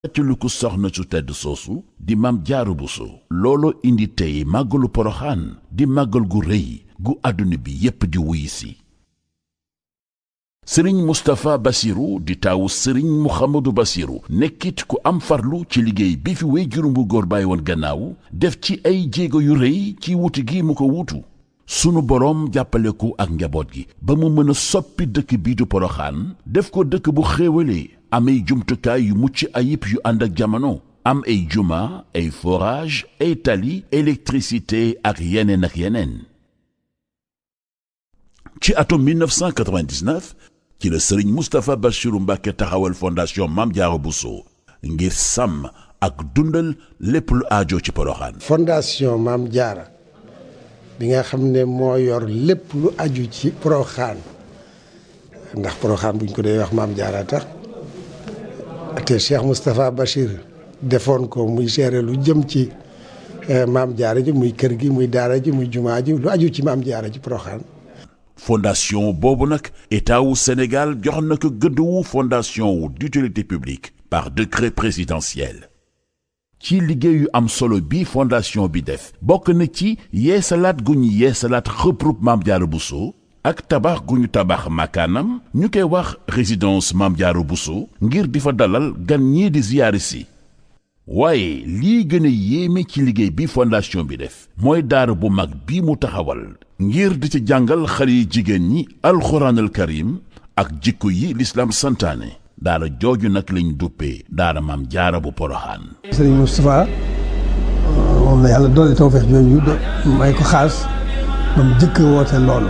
ci lu ko soxna su tedd soosu di Maam Jaara Buso loolo indi tey màggalu Poroxaan di màggal gu rëy gu àdduna bi yépp di wuy si sëriñ Moustapha Bassirou di taawu sëriñ Mouhamadou Bassirou nekkit ku am farlu ci liggéey bi fi waajuram bu góor bàyyi woon gannaaw def ci ay jéego yu rëy ci wutu gi mu ko wutu sunu boroom jàppale ko ak njaboot gi ba mu mën a soppi dëkk bii du Poroxaan def ko dëkk bu xéewalee am ay jumtukaay yu mucc ayib yu ànd ak jamono am ay juma ay forage ay tali électricité ak yeneen ci atum 1999 ci la sëriñ Moustapha Bassirou Mbacké taxawal fondation Mame Diarra Bousso ngir sàmm ak dundal lépp lu aajo ci Poroxaan. fondation Mame Diarra bi nga xam ne moo yor lépp lu aju ci Poroxaan ndax Poroxaan buñ ko dee wax Mame Diarra tax te Cheikh Moustapha Bachir defoon ko muy gérer lu jëm ci Mame Diarra ji muy kër gi muy daara ji muy jumaa ji lu aju ci Mame Diarra ci Poroxaan. fondation boobu nag état wu Sénégal jox na ko gëdd wu fondation wu d'utilité publique par décret présidentiel ci liggéeyu am solo bi fondation bi def bokk na ci yeesalaat gu ñu yeesalaat xëprub Mame Diarra Bousso ak tabax gu ñu tabax makaanam ñu koy wax résidence Mame Diarra Bousso ngir di fa dalal gan ñii di ziyaari si waaye lii gën a yéeme ci liggéey bi fondation bi def mooy daara bu mag bi mu taxawal ngir di ci jàngal xale yi jigéen ñi alxuraanal karim ak jikko yi lislaam santaane daara jooju nag lañ duppee daara Mame Diarra bu Poroxaan. Sëriñ Moustapha moom la yàlla doole tawfeex jooju may ko xaas ba mu jëkk woote loolu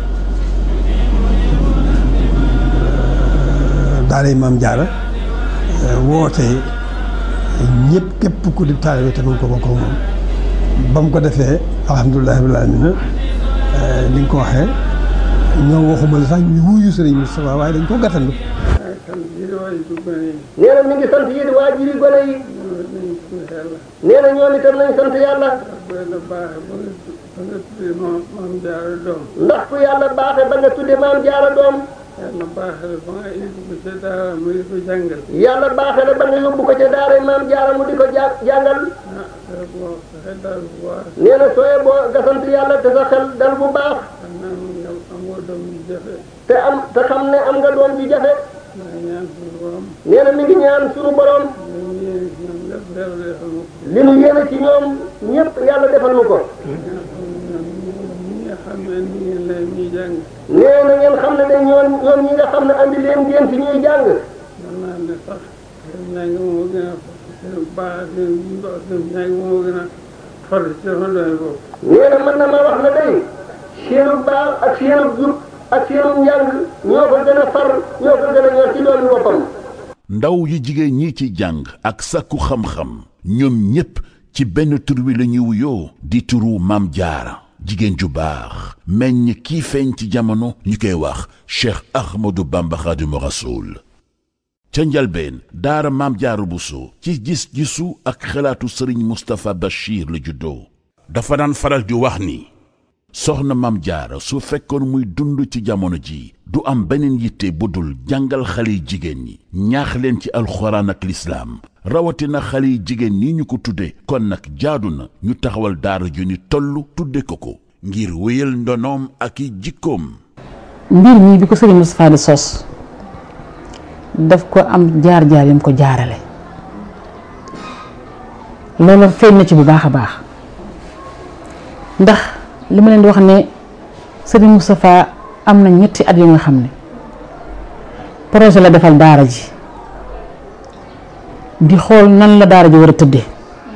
daaray Mame Diarra woote ñëpp képp ku di taalibe te mën ko bokk moom ba mu ko defee alhamdulilah rabbil aalamiina ni nga ko waxee ñoom waxuma la sax ñu wuyu Sëriñ Moustapha waaye dañ ko gàttandu. nee na mi ngi sant yéen waajuri gone yi. nee na ñoom itam nañ sant yàlla. ndax ku yàlla baaxee ba nga tudde Mame Diarra doom. yàlla baaxee la ba nga yóbbu ko ca daara mu di ko jàngal. yàlla baaxee la ba nga yóbbu ko ca daara Mame Diarra mu di ko jàngal. nee na sooyee boo nga sant yàlla te sa xel dal bu baax. te xam ne am nga doom ji jafe. nee na mi ngi ñaan suñu borom. li nu yéene ci ñoom ñëpp yàlla defal nu ko. nee na ngeen xam ne de ñoom ñi nga xam ne andi leen ngeen fi ñuy jàng. nee na mën na ma wax ne day seenu baax ak seenu jub ak seenu njàng ñoo ko gën a far ñoo ko gën a ñor ci doomi boppam. ndaw yi jigéen ñi ci jàng ak sakku xam-xam ñoom ñépp ci benn tur wi la ñuy wuyoo di turu Mame Diarra jigéen ju baax meññ kii feeñ ci jamono ñu koy wax Cheikh Ahmadou Bamba Khadimu Rasoul ca njalbeen daara Mame Diarra Bousso ci gis-gisu ak xalaatu sëriñ Moustapha Bachir la juddoo dafa daan faral di wax ni soxna Mame Diarra su fekkoon muy dund ci jamono ji du am beneen yitte bu dul jàngal xale yi jigéen ñi ñaax leen ci alxuraan ak lislaam rawatina xale yi jigéen ñi ñu ko tudde kon nag jaadu na ñu taxawal daara ju ni toll tudde ko ngir wéyal ndonoom ak i jikkoom. mbir mi bi ko sëriñ Moustapha di sos daf ko am jaar-jaar yam ko jaarale loolu feeñ na ci bu baax a baax ndax li ma leen di wax ne sëriñ Moustapha am na ñetti at yu nga xam ne projet la defal daara ji di xool nan la daara ji war a tëddee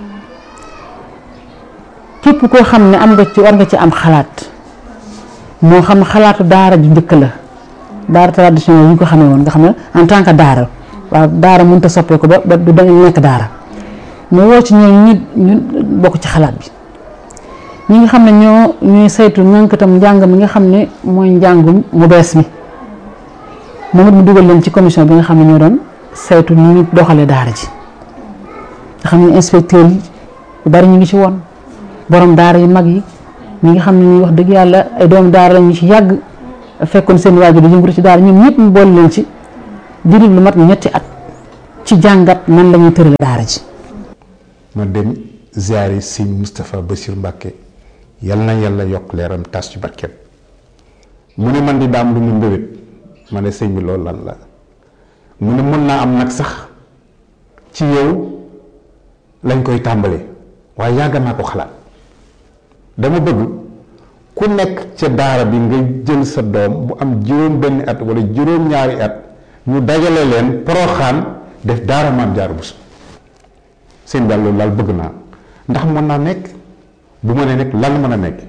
képp koo xam ne war nga ci am xalaat moo xam xalaatu daara ji njëkk la daara traditionnel yi ñu ko xamee woon nga xam ne en tant que daara waaw daara mënut a soppeeku ba du da nekk daara mais woo ci ñooñu ñu bokk ci xalaat bi ñi nga xam ne ñooy saytu ñànkatam njàng mi nga xam ne mooy njàngum mu bees mi moom it mu dugal leen ci commission bi nga xam ne ñoo doon saytu ni ñu doxalee daara ji nga xam ne inspecteur yi yu bari ñu ngi ci woon borom daara yu mag yi ñi nga xam ne ñuy wax dëgg yàlla ay doomu daara lañu ci yàgg fekkoon seen waajur di yëngatu ci daara ñoom ñëpp ñu boole leen ci diiru lu mat ñetti at ci jàngat nan la ñuy tërale daara ji. ma dem ziyaare sëñ Moustapha Bassir Mbàkke yal na yàlla yokk leeram tas ci barkeem mu ne man di daam lu mu mbébét ma ne sëñ bi loolu lan la mu ne mën naa am nag sax ci yow lañ koy tàmbalee waaye yàgg naa ko xalaat dama bëgg ku nekk ca daara bi nga jël sa doom bu am juróom benn at wala juróom ñaari at ñu dajale leen Poroxaan def daara Maam Jaara Buso seen daal loolu laal bëgg naa ndax mën naa nekk bu ma nee nekk lan mën a nekk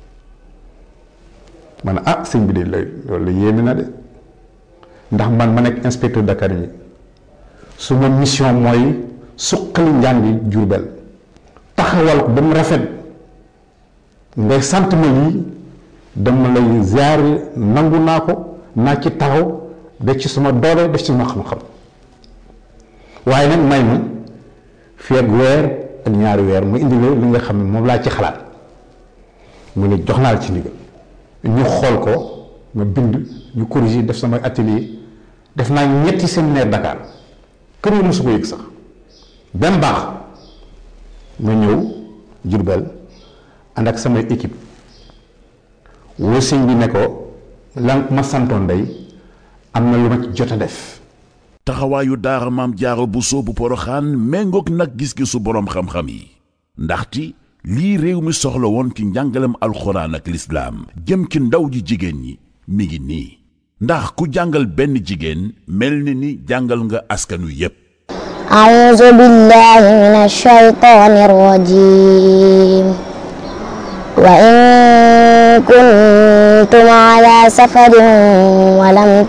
ma ne ah sëñ bi de loolu yéeme na de ndax man ma nekk inspecteur d'académie su ma mission mooy suqali njàngi Jurbel taxawal ko ba mu rafet ngay sant ma lii dama lay ziyaare nangu naa ko naa ci taxaw def ci suma doole def ci suma xam-xam waaye nag may ma fii ak weer ak ñaari weer mu indi li nga xam ne moom laa ci xalaat mu ne jox naa la ci ndigal ñu xool ko ma bind ñu corriger def sama atelier def naa ñetti séminaire Dakar kër yi mosu ko yëg sax benn baax ma ñëw Jurbel ànd ak samay équipe woo sëñ bi ne ko lan ma santoon day am na lu ma ci jot a def. taxawaayu daara Maam Jaara Buso bu Poroxaan méngoog nag gis-gisu boroom xam-xam yi ndaxte lii réew mi soxla woon ci njàngalem alxuraan ak lislaam jëm ci ndaw ji jigéen ñi mi ngi nii ndax ku jàngal benn jigéen mel ni jàngal nga askanu yépp. a'uuzu billaahi mina shaytaani rajiim wa in kuntum alaa safarin wa lam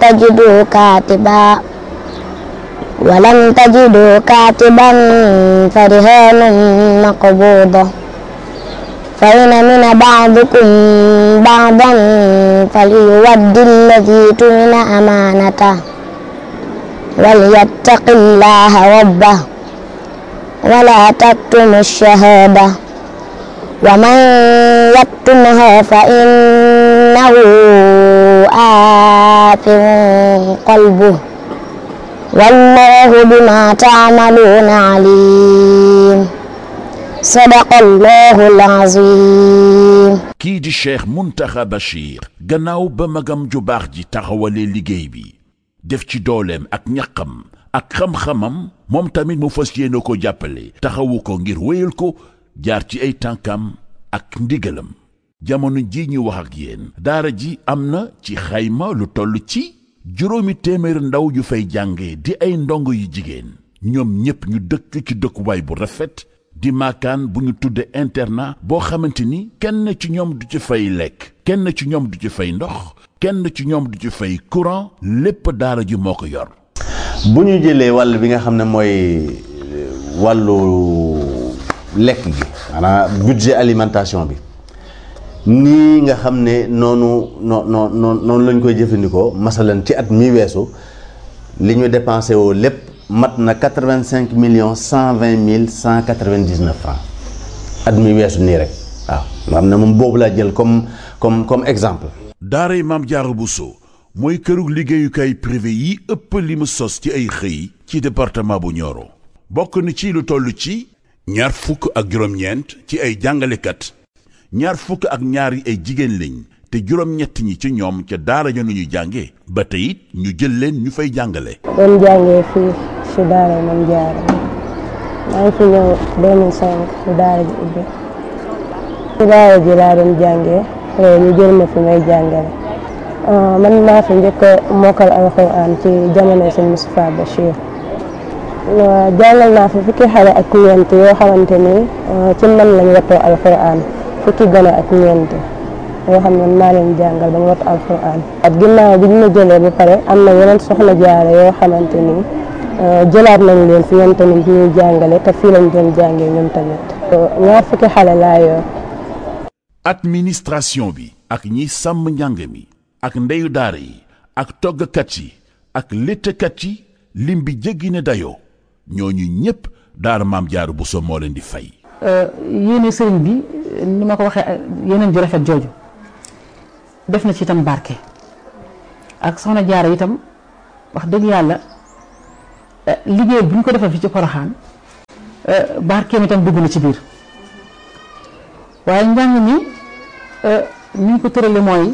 tajiduu kaatiban farihaanun maqbuuda fa in amina ba'dukum ba'dan falyuwaddi alladii tumina amaanatahu walyattaqillaaha rabbahu wa laa taktumu ash-shahaadata wa man yaktumhaa fa innahu aathim qalbuhu wallaahu bimaa ta'maluuna aliim. sadaqallaahul aziim. kii di Cheikh Mountakha Bachir gannaaw ba magam ju baax ji taxawalee liggéey bi def ci dooleem ak ñaqam ak xam-xamam moom tamit mu fas yéene ko jàppale taxawu ko ngir wéyal ko jaar ci ay tànkam ak ndigalam jamono ji ñu wax ak yéen daara ji am na ci xayma lu toll ci 700 ndaw yu fay jànge di ay ndongo yu jigéen ñoom ñépp ñu dëkk ci dëkkuwaay bu rafet di maakaan bu ñu tudde internat boo xamante ni kenn ci ñoom du ci fay lekk kenn ci ñoom du ci fay ndox kenn ci ñoom du ci fay courant lépp daara ji moo ko yor. bu ñu jëlee wàll bi nga xam ne mooy wàllu lekk gi maanaam budget alimentation bi nii nga xam ne noonu lañ koy jëfandikoo masalan ci at mi weesu li ñu dépensé woo lépp mat na 85,120,199 francs at mi weesu nii rek waaw nga xam ne moom boobu laa jël comme exemple. daaray Maam Jaara Buso mooy kërug liggéeyukaay privé yi ëpp li mu sos ci ay xëy ci département bu Nioro bokk na ci lu toll ci 29 ci ay jàngalekat 22 ay jigéen lañ te 7 ñi ci ñoom ca daara ja nu ñu jànge ba tey it ñu jël leen ñu fay jàngale. doon jàngee fii ci daara Maam Jaara maa ngi fi ñëw 2005 ci daara ji ubbi ci daara ji laa doon jàngee ñu jël ma fi may jàngale man maa fi njëkk a mokkal alxuraan ci jamono sëñ Moustapha Bachir jàngal naa fi fukki xale ak ñeent yoo xamante ni ci man lañ wattoo alxuraan fukki gone ak ñeent yoo xam ne maa leen jàngal ba ñu wattu alxuraan at ginnaaw bi ñu ma jëlee ba pare am na yeneen soxna jaara yoo xamante ni jëlaat nañ leen fi ñoom tamit ñuy jàngale te fii lañ doon jàngee ñoom tamit 2 fukki xale laa yor. administration bi ak ñi sàmm njàng mi ak ndeyu daara yi ak toggkat yi ak léttkat yi lim bi jéggi ne dayoo ñooñu ñépp daara Maam Jaara Buso moo leen di fay. yéene sëriñ bi ni ma ko waxee yeneen ju rafet jooju def na ci itam barke ak soxna jaara itam wax dëgg yàlla liggéey bu ñu ko defal fii ci Porokhane barkeem itam dugg na ci biir waaye njàng mi ni ñu ko tërale mooy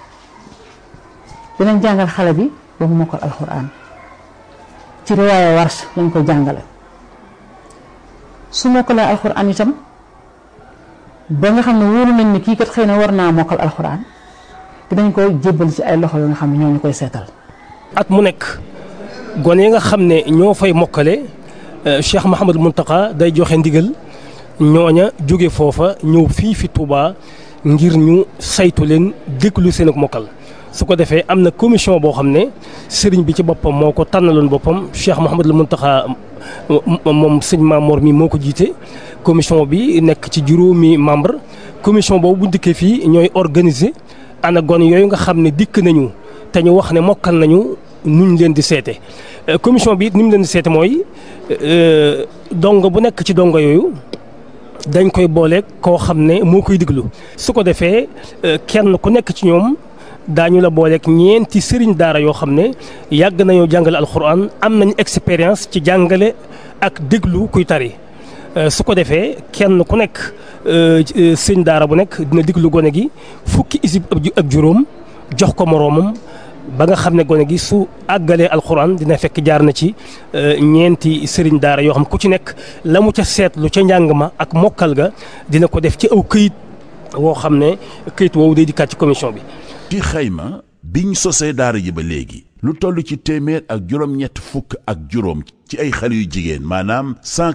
dinañ jàngal xale bi ba mu mokkal alxuraan ci riwaaya Warsh lañ koy jàngale su mokkalee alxuraan itam ba nga xam ne wóolu nañ ni kii kat xëy na war naa mokkal alxuraan dinañ koy jébbal ci ay loxo yoo nga xam ne ñoo ñu koy seetal. at mu nekk gone yi nga xam ne ñoo fay mokkale Cheikh Mouhamadou Mountakha day joxe ndigal ñooña jóge foofa ñëw fii fi Touba ngir ñu saytu leen déglu seen ak mokkal su ko defee am na commission boo xam ne sëriñ bi ci boppam moo ko tànnaloon boppam Cheikh Mouhamadou Mountakha moom sëñ Mamor mi moo ko jiite commission bi nekk ci juróomi membre commission boobu bu dikkee fii ñooy organiser ana gone yooyu nga xam ne dikk nañu te ñu wax ne mokkal nañu nuñ leen di seete commission bi it ni mu leen di seete mooy dongo bu nekk ci dongo yooyu dañ koy booleeg koo xam ne moo koy diglu su ko defee kenn ku nekk ci ñoom daañu la booleeg ñeenti sëriñ daara yoo xam ne yàgg nañoo jàngale alxuraan am nañ expérience ci jàngale ak déglu kuy tari su ko defee kenn ku nekk sëriñ daara bu nekk dina diglu gone gi fukki isib ak juróom jox ko moroomam ba nga xam ne gone gi su àggalee alxuraan dina fekk jaar na ci ñeenti sëriñ daara yoo xam ku ci nekk la mu ca seetlu ca njàng ma ak mokkal ga dina ko def ci aw këyit woo xam ne këyit woowu day dikkaat ci commission bi. ci xayma biñ sosee daara ji ba léegi lu toll ci téeméer ak juróom-ñett fukk ak juróom ci ay xale yu jigéen maanaam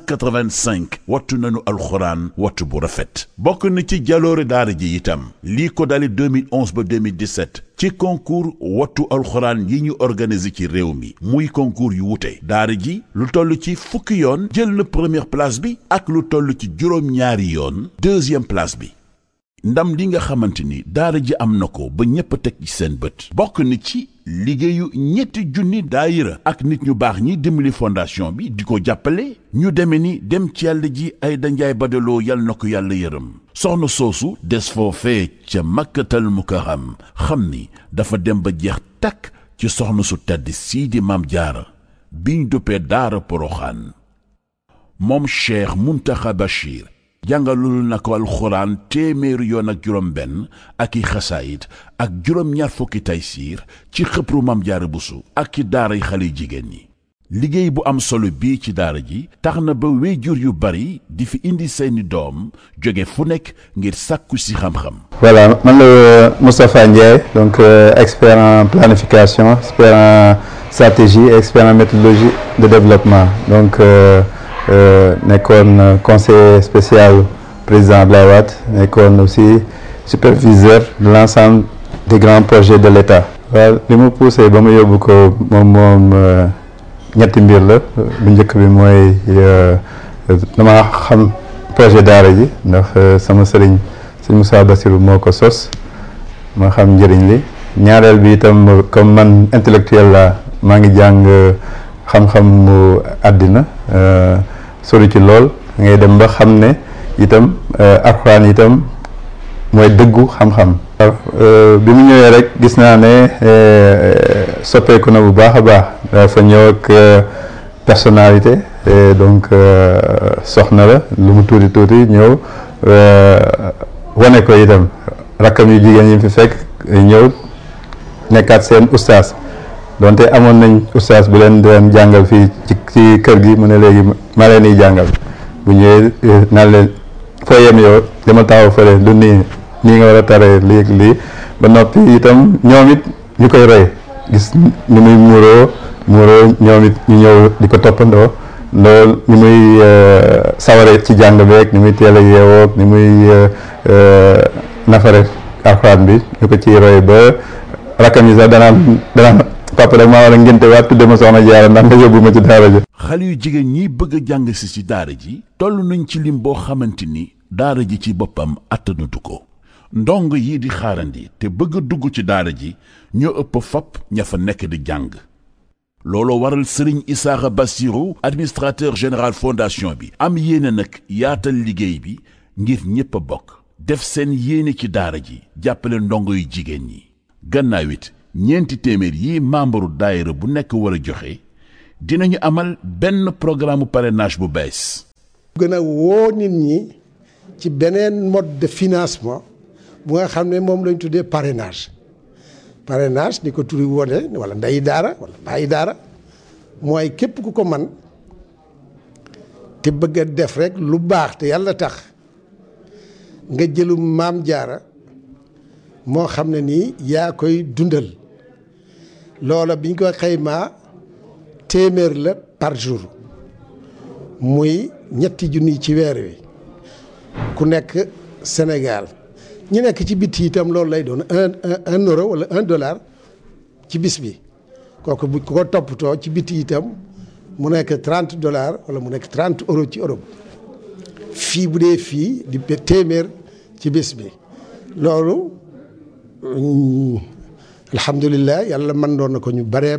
185 wattu nañu alxuraan wattu bu rafet bokk na ci jaloore daara ji itam lii ko dale 2011 ba 2017 ci concours wattu alxuraan yi ñu organisé ci réew mi muy concours yu wute daara ji lu toll ci fukki yoon jël na première place bi ak lu toll ci juróom-ñaari yoon deuxième place bi ndam li nga xamante ni daara ji am na ko ba ñépp a teg ci seen bët bokk na ci liggéeyu ñetti junni daayira ak nit ñu baax ñi dimbali fondation bi di ko jàppale ñu deme ni dem ci yàlla ji Ayda Njaay Badaloo yal na ko yàlla yërëm soxna soosu des foofee ca Makkatal Mukarram xam ni dafa dem ba jeex takk ci soxna su tedd sii di Maam Jaara biñ duppee daara Porokhane moom Cheikh Mountakha Bachir jàngalul na ko alxuraan téeméeri yoon ak juróom benn ak i xasaayit ak juróom-ñaar fukki taysiir ci xëpru Maam Jaara Buso ak ci daaray xale jigéen ñi liggéey bu am solo bii ci daara ji tax na ba wéyjur yu bari di fi indi seeni doom jóge fu nekk ngir sàkku si xam-xam. Voilà, man la Moustapha Ndiaye donc expert en planification expert en stratégie expert en méthodologie de développement donc nekkoon conseiller spécial président Abdoulaye Wade nekkoon aussi superviseur de l'ensemble des grands projets de l'État. waaw li mu poussé ba mu yóbbu ko moom ñetti mbir la bu njëkk bi mooy dama xam projet daara ji ndax sama sëriñ sëñ Moussa Bassirou moo ko sos ma xam njëriñ li ñaareel bi itam comme man intellectuel la maa ngi jàng xam-xam mu àddina sori ci lool ngay dem ba xam ne itam alxuraan itam mooy dëggu xam-xam. bi mu ñëwee rek gis naa ne soppeeku na bu baax a baax dafa ñëw ak personnalité donc soxna la lu mu tuuti tuuti ñëw wane ko itam rakkam yu jigéen yi fi fekk ñëw nekkaat seen ustaas donte amoon nañ ustaas bu leen doon jàngal fii ci kër gi mu ne léegi ma leen di jàngal bu ñëwee naan leen foo yem yow dama taxaw fële du nii nga war a taree lii ba noppi itam ñoom it ñu koy roy gis ni muy muuroo ñoom it ñu ñëw di ko toppandoo loolu ni muy saware ci jàng beeg ni muy teel a yeewoog ni muy nafare alxuraan bi ñu ko ciy roy ba rakkam yi sax danaan papa rek maa war a ngénte waat tudde ma soxna Jaara ndax nga yóbbu ma ci daara ji. xale yu jigéen ñi bëgg a jàng si ci daara ji toll nañ ci lim boo xamante ni daara ji ci boppam attanatu ko ndong yi di xaarandi te bëgg a dugg ci daara ji ñoo ëpp fap ña fa nekk di jàng looloo waral Sëriñ Isaaxa Bassirou administrateur général fondation bi am yéene nag yaatal liggéey bi ngir ñépp a bokk def seen yéene ci daara ji jàppale ndongo yu jigéen ñi gannaaw it ñeenti téeméer yi membre daayira bu nekk war a joxe dinañu amal benn programme parrainage bu bees. gën a woo nit ñi ci beneen mode de financement bu nga xam ne moom lañ tuddee parrainage ni ko turi wone wala ndeyi daara wala bàyyi daara mooy képp ku ko man te bëgg a def rek lu baax te yàlla tax nga jëlu Maam Jaara moo xam ne nii yaa koy dundal loola biñ ko xaymaa téeméer la par jour muy ñetti junni ci weer wi ku nekk Sénégal ñu nekk ci biti itam loolu lay doon un euro wala $1 ci bis bi kooku bu ko toppatoo ci biti itam mu nekk $30 wala mu nekk 30 euros ci Europe fii bu dee fii di téeméer ci bis bi loolu alhamdulilah yàlla mën doon na ko ñu bare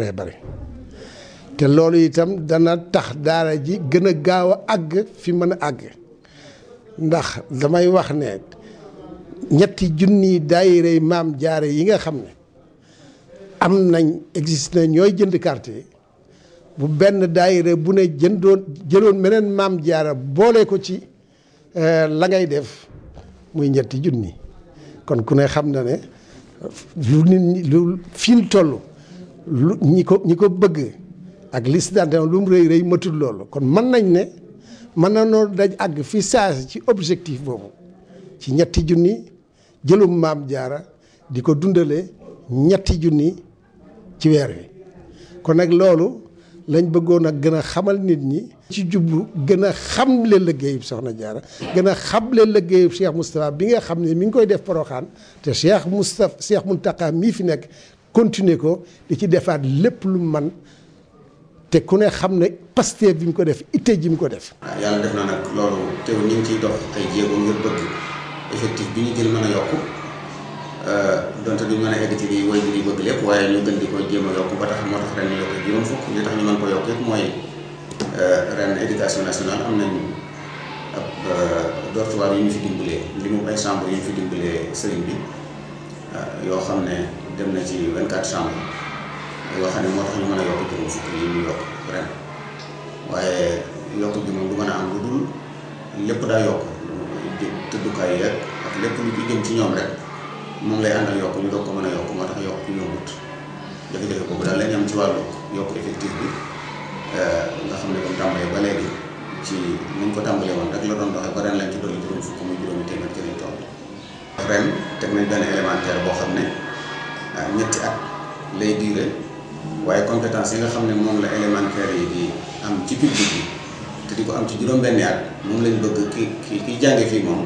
te loolu itam dana tax daara ji gën a gaaw a àgg fi mën a àgg ndax damay wax ne ñetti junni daayira Maam Jaara yi nga xam ne am nañ existe na ñooy jënd carte yi bu benn daayira bu ne jëloon meneen Maam Jaara boole ko ci la ngay def muy ñetti junni kon ku ne xam na ne lu nit ñi lu fi ñu toll lu ñi ko bëgg ak liste d'adhésion lu mu rëy matul loolu kon mën nañ ne mën na noonu daj àgg fi saasi ci objectif boobu ci ñetti junni jëlum Maam Jaara di ko dundale ñetti junni ci weer wi kon nag loolu lañ bëggoon a gën a xamal nit ñi ci jublu gën a xamle liggéeyub Soxna Jaara gën a xamle liggéeyub Cheikh Moustapha bi nga xam ne mi ngi koy def Porokhane te Cheikh Mountakha mii fi nekk continuer ko di ci defaat lépp lu man te ku ne xam ne Pastef bi mu ko def itte ji mu ko def. yàlla def na nag loolu teew ñu ngi ciy dox ay jéego ngir bëgg effectif bi ñu jël mën a yokku donte duñ mën a egg ci li woy bi di bëgg lépp waaye ñu gën di ko jéem a yokku ba tax moo tax ren ñu yokk juróom fukk li tax ñu mën ko yokk yëpp mooy ren éducation nationale am nañ ab dortoir yu ñu fi dimbalee li mu ay chambre yu ñu fi dimbalee sëriñ bi yoo xam ne dem na ci 24 chambres yoo xam ne moo tax ñu mën a yokk juróom fukk yi ñu yokk ren waaye yokk bi moom du mën a am lu dul lépp daa yokk tëddukaay yeeg ak lépp lu ci jëm ci ñoom rek moom lay àndal yokk ñu doog ko mën a yokk moo tax yokk yombut jafe-jafe boobu daal lañ am ci wàllu yokk effectif bi nga xam ne comme tàmbalee ba léegi ci niñ ko tàmbalee woon rek la doon doxee ba ren lañ ci dolli juróom fukk muy juróomi téeméer ci lañ toll ren teg nañ benn élémentaire boo xam ne ñetti at lay diire waaye compétence yi nga xam ne moom la élémentaire yi di am ci public bi te di ko am ci juróom-benni at moom lañ bëgg ki jànge fii moom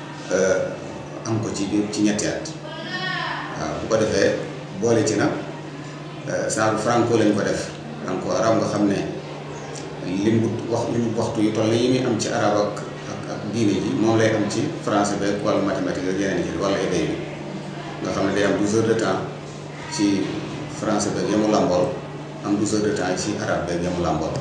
am ko ci ñetti at waaw bu ko defee boole ci nag saaru franco lañ ko def franco arab nga xam ne limu waxtu yu toll yi muy am ci arab ak diine ji moom lay am ci français beeg wàllu mathématique ak yeneen yi wala éday bi nga xam ne day am 12 heures de temps ci français beeg yamu làmbool am 12 heures de temps ci arabe beeg yamu làmbool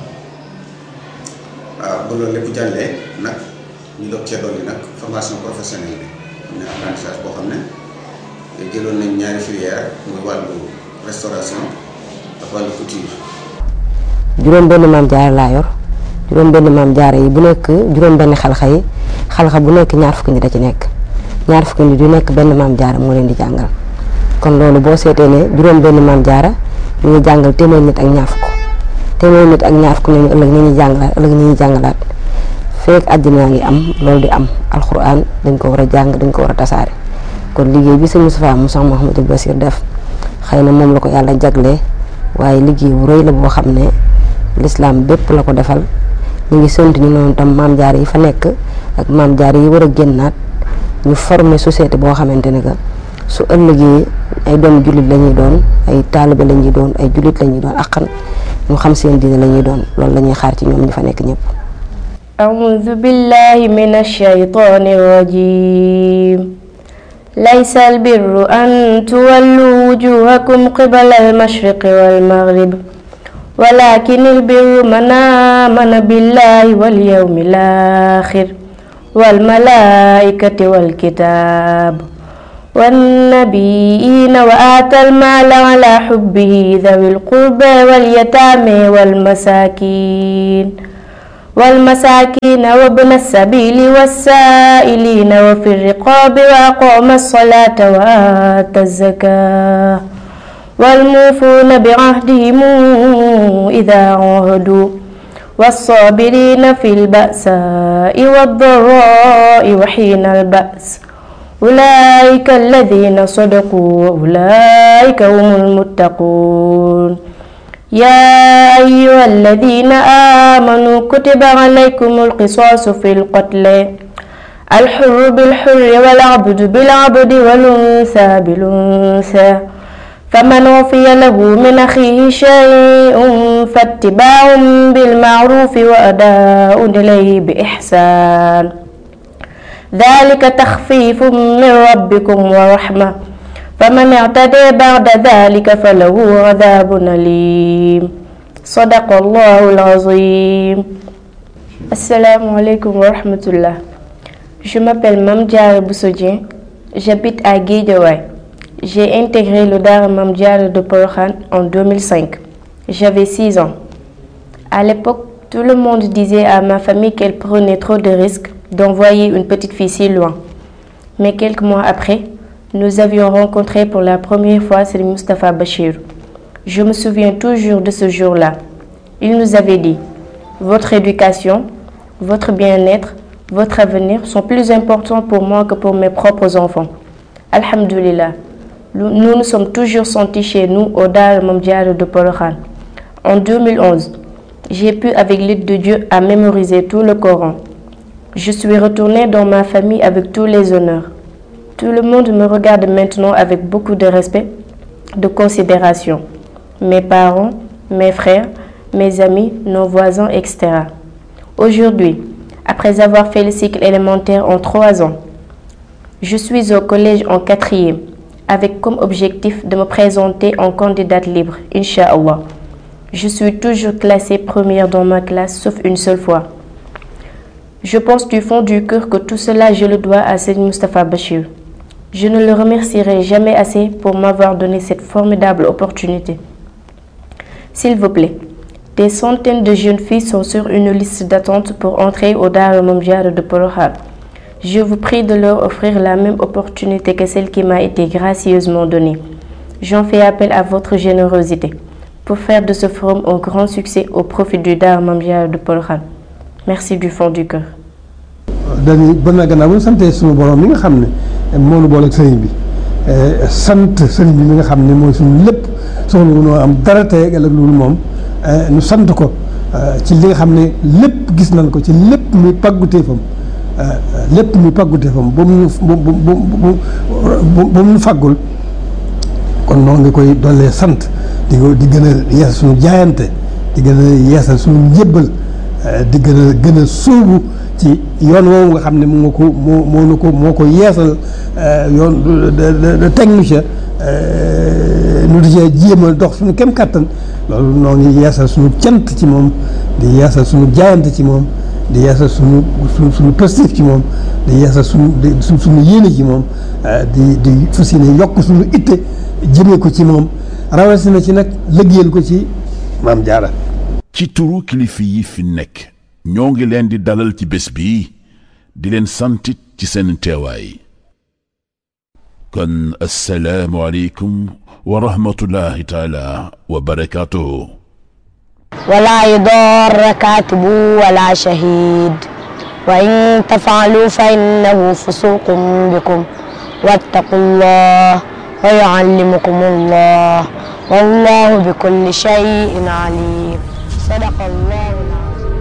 waaw ba loolu lépp jàllee nag ñu doog cee dolli nag formation professionnelle bi am na apprentissage boo xam ne jëloon nañ ñaari filière muy wàllu restauration ak wàllu couture. juróom benn Maam Jaara laa yor juróom benn Maam Jaara yi bu nekk juróom benn xalxa yi xalxa bu nekk ñaar fukki nit da ci nekk ñaar fukki nit yu nekk benn Maam Jaara moo leen di jàngal kon loolu boo seetee ne juróom benn Maam Jaara ñu ngi jàngal téeméer nit ak ñaar fukk téeméer nit ak ñaar fukk nañu ëllëg ni ñuy jàngalaat feek àddina ngi am loolu di am alxuraan dañ ko war a jàng dañ ko war a tasaare kon liggéey bi sëñ Moustapha mu Cheikh Mouhamadou Bassir def xëy na moom la ko yàlla jaglee waaye liggéey bu rëy la boo xam ne lislaam bépp la ko defal ñu ngi sant ñu noonu tam Maam Jaara yi fa nekk ak Maam Jaara yi war a génnaat ñu former société boo xamante ne que su ëllëgee ay doomu jullit la ñuy doon ay taalibe la ñuy doon ay jullit la ñuy doon akkan ñu xam seen diine la ñuy doon loolu la ñuy xaar ci ñoom ñu fa nekk ñëpp. أعوذ بالله من الشيطان الرجيم ليس البر أن تولوا وجوهكم قبل المشرق والمغرب ولكن البر من آمن بالله واليوم الآخر والملائكة والكتاب والنبيين وآتى المال على حبه ذوي القربى واليتامى والمساكين وابن السبيل والسائلين وفي الرقاب وأقام الصلاة وآتى الزكاة والموفون بعهدهم إذا عاهدوا والصابرين في البأساء والضراء وحين البأس أولئك الذين صدقوا وأولئك هم المتقون يا أيها الذين آمنوا كتب عليكم القصاص في القتل الحر بالحر والعبد بالعبد والأنثى بالأنثى فمن عفي له من أخيه شيء فاتباع بالمعروف وأداء إليه بإحسان ذلك تخفيف من ربكم ورحمة فمن اعتدى بعد ذلك فله عذاب أليم صدق الله العظيم. Assalamu alaikum wa rahmatullah. Je m'appelle Mame Diarra Bousso Dieng, j'habite à Guédiawaye. J'ai intégré le Daara Mame Diarra de Porokhane en 2005. J'avais 6 ans. À l'époque, tout le monde disait à ma famille qu'elle prenait trop de risques d'envoyer une petite fille si loin. Mais quelques mois après, nous avions rencontré pour la première fois Serigne Moustapha Bachir. Je me souviens toujours de ce jour-là. Il nous avait dit: votre éducation, votre bien-être, votre avenir sont plus importants pour moi que pour mes propres enfants. Alhamdulillah, nous nous sommes toujours sentis chez nous au Daara Mame Diarra de Porokhane. En 2011, j'ai pu, avec l'aide de Dieu, à mémoriser tout le Coran. Je suis retournée dans ma famille avec tous les honneurs. Tout le monde me regarde maintenant avec beaucoup de respect, de considération. Mes parents, mes frères, mes amis, nos voisins, etc. Aujourd'hui, après avoir fait le cycle élémentaire en 3 ans, je suis au collège en 4e, avec comme objectif de me présenter en candidate libre, Inch'Allah. Je suis toujours classée première dans ma classe, sauf une seule fois. Je pense du fond du cœur que tout cela, je le dois à Serigne Moustapha Bachir. Je ne le remercierai jamais assez pour m'avoir donné cette formidable opportunité. S'il vous plaît, des centaines de jeunes filles sont sur une liste d'attente pour entrer au Daara Mame Diarra de Porokhane. Je vous prie de leur offrir la même opportunité que celle qui m'a été gracieusement donnée. J'en fais appel à votre générosité pour faire de ce forum un grand succès au profit du Daara Mame Diarra de Porokhane. Merci du fond du cœur. dañuy bon na gannaaw bu ñu santee suñu borom mi nga xam ne moo nu boole ak sëriñ bi sant sëriñ bi mi nga xam ne mooy suñu lépp soxla noo am dara tey ak loolu moom ñu sant ko ci li nga xam ne lépp gis nañ ko ci lépp muy pàgguteefam ba mu ñu faggul kon noonu nga koy dollee sant di gën a yeesal suñu jaayante di gën a yeesal suñu njébbal di gën a sóobu ci yoon woowu nga xam ne moo ko yeesal yoon teg nu ca nu di ca jéem a dox suñu kem kattan loolu noo ngi yeesal suñu cant ci moom di yeesal suñu jaayante ci moom di yeesal suñu positif ci moom di yeesal suñu yéene ci moom di fas yéene yokk suñu itte jëmee ko ci moom rawatina ci nag liggéeyal ko ci Mame Diarra. ci turu kilifa yi fi nekk ñoo ngi leen di dalal ci bés bi di leen santit ci seen teewaay kon assalaamu aleykum wa rahmatullahi taala wa barakaatuhu. ولا يضار كاتب ولا شهيد وإن تفعلوا فإنه فسوق بكم واتقوا الله ويعلمكم الله والله بكل شيء عليم صدق الله العظيم.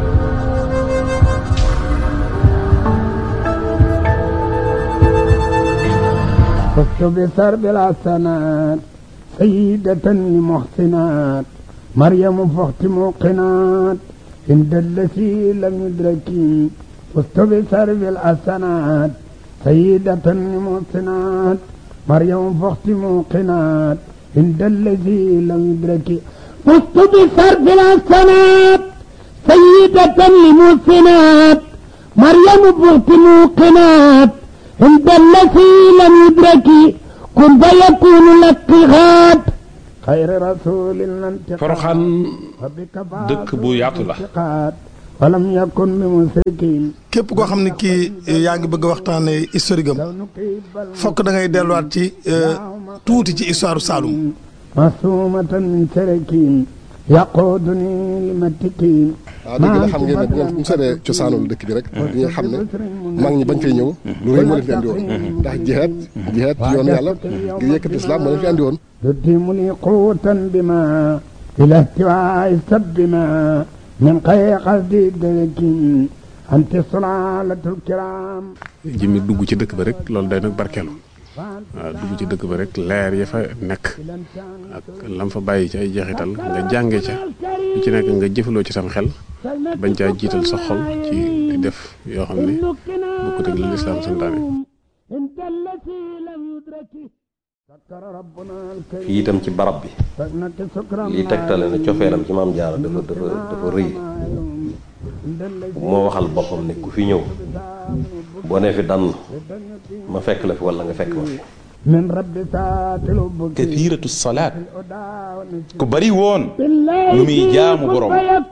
فزت بسرب الحسنات سيدة لمحسنات مريم فخت موقنات عند التي لم يدركي فزت بسرب الحسنات سيدة لمحسنات مريم فخت موقنات عند الذي لم يدركي فزت بسرب الحسنات سيدة لمحسنات مريم فخت موقنات انت الذي لم يدرك كن فيكون الاتخاذ خير رسول Porokhane dëkk bu yaatu la. ولم يكن بمشركين képp koo xam ne kii yaa ngi bëgg a waxtaanee historique am fokk da ngay delluwaat ci tuuti ci histoire Saloum. مصومة من شركين يقودني لمتكين. waaw dëgg la xam ngeen ne bu ñu seetee cosaanul dëkk bi rek di nga xam ne mag ñi bañ fay ñëw lu rëy moo leen fi andi woon ndax jihaad ci yoonu yàlla ngir yëkkati islam moo leen fi andi woon. يديمني قوة بما إلى احتواء السب ما من خير قصدي دركين أنت صلالة الكرام. jëmmi dugg ci dëkk ba rek loolu day nag barkeelu waaw dugg ci dëkk ba rek leer ya fa nekk ak lam fa bàyyi ci ay jeexital nga jànge ca lu ci nekk nga jëfaloo ci sam xel bañ caa jiital sa xol ci di def yoo xam ne bokkut ak li lislaam santaane. fii itam ci barab bi lii tegtale ne cofeelam ci maam Jaara dafa rëy moo waxal boppam ne ku fi ñëw boo nee fi dann ma fekk la fi wala nga fekk ma fi. kathiratu salaat ku bari woon lu muy jaamu borom.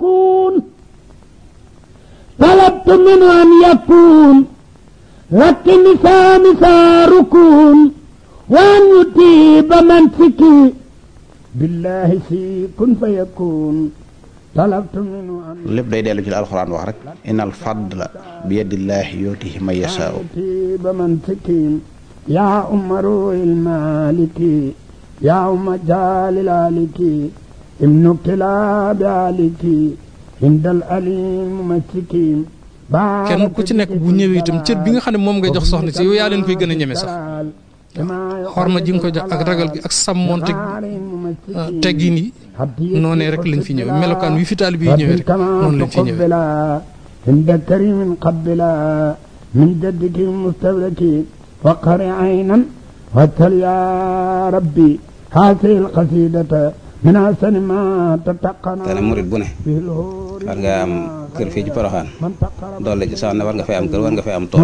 talabtu minhu an yakun lakki nisaami saarukun waan yutiba mansiki billahi si kun fa yakun talabtu minhu an. lépp day dellu ci la alxuraan wax rek innal fadla bi yadillahi yutihi man yashaa. yutiba mansiki yaa umma ruhil maliki yaa umma jaalil aliki ibnu kilaabi aliki indal alim masiki. kenn ku ci nekk bu ñëwee itam cër bi nga xam ne moom ngay jox soxna si yow yaa leen koy gën a ñeme sax xorma ji nga koy jox ak ragal gi ak sàmmoonte teggin yi noonee rek lañ fi ñëwee melokaan wi fi taalibe yi ñëwee rek noonu lañ fi ñëwee. inda karimin qabbila min jaddiki mustabraki faqri aynan wattal ya rabbi haasihi alqasidata min ahsani ma tataqana. te ne murit bu ne war nga am kër fii ci Porokhane doole ci sax ne war nga fay am kër war nga fay am tool.